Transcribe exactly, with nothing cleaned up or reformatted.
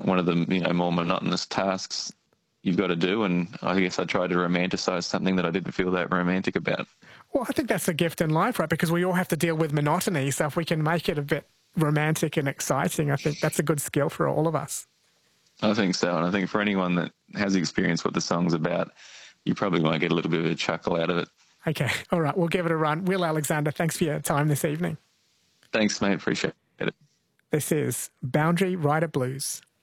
one of the you know more monotonous tasks you've got to do. And I guess I tried to romanticize something that I didn't feel that romantic about. Well, I think that's the gift in life, right? Because we all have to deal with monotony. So if we can make it a bit romantic and exciting, I think that's a good skill for all of us. I think so. And I think for anyone that has experienced what the song's about, you probably might get a little bit of a chuckle out of it. Okay. All right. We'll give it a run. Will Alexander, thanks for your time this evening. Thanks, mate. Appreciate it. This is Boundary Rider Blues.